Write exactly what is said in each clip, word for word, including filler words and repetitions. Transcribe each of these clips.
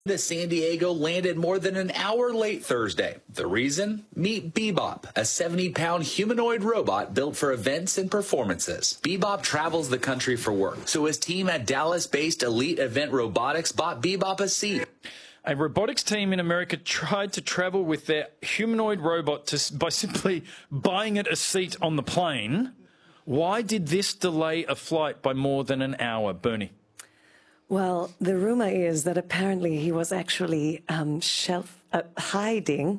to San Diego landed more than an hour late Thursday. The reason? Meet Bebop, a seventy pound humanoid robot built for events and performances. Bebop travels the country for work, so his team at Dallas-based Elite Event Robotics bought Bebop a seat. A robotics team in America tried to travel with their humanoid robot to, by simply buying it a seat on the plane. Why did this delay a flight by more than an hour, Bernie? Well, the rumor is that apparently he was actually um, shelf uh, hiding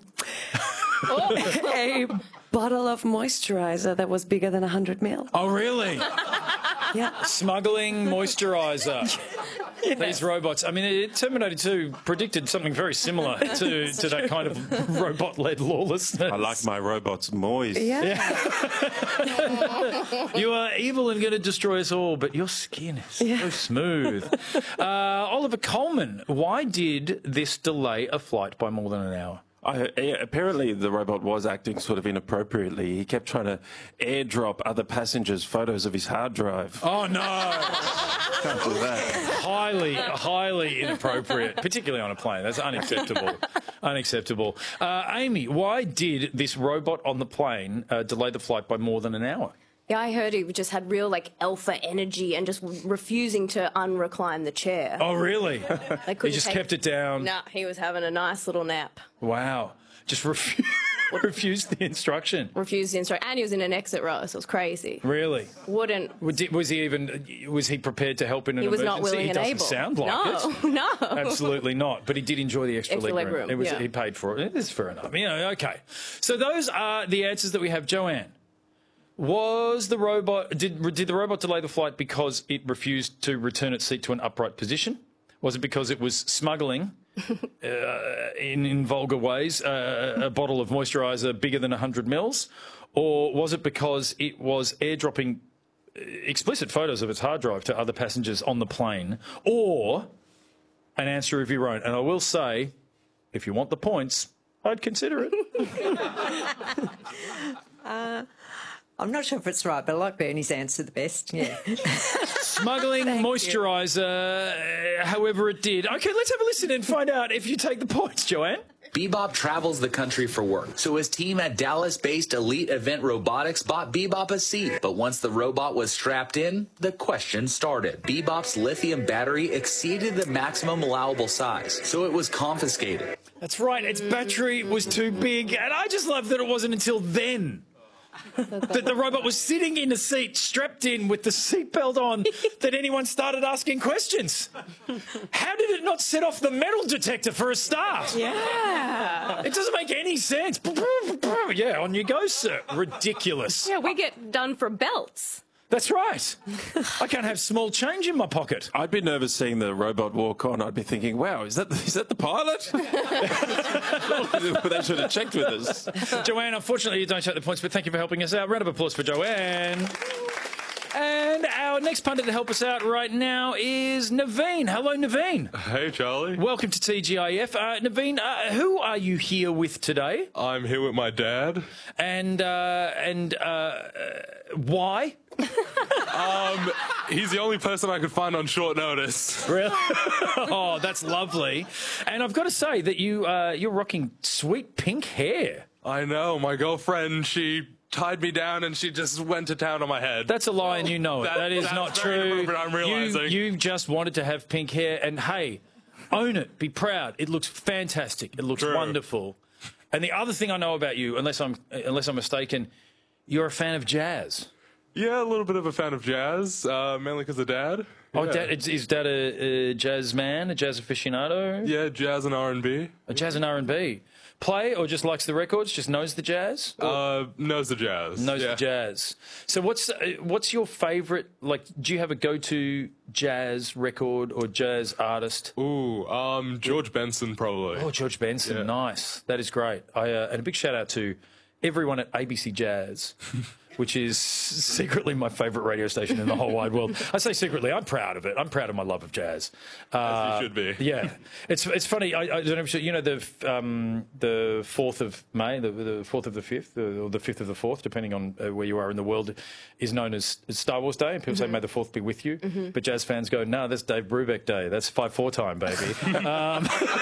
a bottle of moisturizer that was bigger than one hundred mil. Oh, really? Yeah. Smuggling moisturizer. Yeah. These robots. I mean, Terminator two predicted something very similar to, to that kind of robot-led lawlessness. I like my robots moist. Yeah. yeah. You are evil and going to destroy us all, but your skin is so yeah. smooth. Uh, Oliver Coleman, why did this delay a flight by more than an hour? I, apparently, the robot was acting sort of inappropriately. He kept trying to airdrop other passengers photos of his hard drive. Oh, no. Can't do that. Highly, highly inappropriate, particularly on a plane. That's unacceptable. Unacceptable. Uh, Amy, why did this robot on the plane uh, delay the flight by more than an hour? Yeah, I heard he just had real, like, alpha energy and just refusing to unrecline the chair. Oh, really? He just take... kept it down? Nah, he was having a nice little nap. Wow. Just refu refused the instruction. Refused the instruction. And he was in an exit row, so it was crazy. Really? Wouldn't... Was he even... Was he prepared to help in an he was emergency? Not willing he and doesn't able. sound like no, it. No, no. Absolutely not. But he did enjoy the extra, extra leg, leg room. room. It was, yeah. He paid for it. It's fair enough. You know, okay. So those are the answers that we have. Joanne, was the robot... Did, did the robot delay the flight because it refused to return its seat to an upright position? Was it because it was smuggling... uh, in, in vulgar ways, uh, a bottle of moisturiser bigger than one hundred mils? Or was it because it was airdropping explicit photos of its hard drive to other passengers on the plane? Or an answer of your own? And I will say, if you want the points, I'd consider it. uh, I'm not sure if it's right, but I like Bernie's answer the best, yeah. Smuggling moisturiser, uh, however it did. Okay, let's have a listen and find out if you take the points, Joanne. Bebop travels the country for work, so his team at Dallas-based Elite Event Robotics bought Bebop a seat. But once the robot was strapped in, the question started. Bebop's lithium battery exceeded the maximum allowable size, so it was confiscated. That's right, its battery was too big, and I just love that it wasn't until then that the robot was sitting in a seat, strapped in with the seatbelt on, that anyone started asking questions. How did it not set off the metal detector for a start? Yeah. It doesn't make any sense. Yeah, on you go, sir. Ridiculous. Yeah, we get done for belts. That's right. I can't have small change in my pocket. I'd be nervous seeing the robot walk on. I'd be thinking, wow, is that the, is that the pilot? They should have checked with us. Joanne, unfortunately, you don't take the points, but thank you for helping us out. Round of applause for Joanne. And our next pundit to help us out right now is Naveen. Hello, Naveen. Hey, Charlie. Welcome to T G I F. Uh, Naveen, uh, who are you here with today? I'm here with my dad. And, uh, and, uh, uh why? um, he's the only person I could find on short notice. Really? Oh, that's lovely. And I've got to say that you, uh, you're rocking sweet pink hair. I know. My girlfriend, she tied me down and she just went to town on my head. That's a lie and you know it. That, that is that's not very true. I'm realizing. You, you just wanted to have pink hair, and hey, own it. Be proud. It looks fantastic. It looks True. wonderful. And the other thing I know about you, unless I'm unless I'm mistaken, you're a fan of jazz. Yeah, a little bit of a fan of jazz, uh, mainly because of Dad. Oh, yeah. Dad, is, is Dad a, a jazz man, a jazz aficionado? Yeah, jazz and R and B. A jazz and R and B. Play or just likes the records, just knows the jazz? Uh, knows the jazz. Knows yeah. the jazz. So what's uh, what's your favourite, like, do you have a go-to jazz record or jazz artist? Ooh, um, George Benson, probably. Oh, George Benson, yeah. Nice. That is great. I, uh, and a big shout-out to everyone at A B C Jazz which is secretly my favourite radio station in the whole wide world. I say secretly, I'm proud of it. I'm proud of my love of jazz. Uh, As you should be. Yeah, it's it's funny. I, I don't know if you you know the um, the fourth of May, the the fourth of the fifth, or the fifth of the fourth, depending on uh, where you are in the world, is known as Star Wars Day. And people say May the fourth be with you, but jazz fans go, no, that's Dave Brubeck Day. That's five four time, baby. um,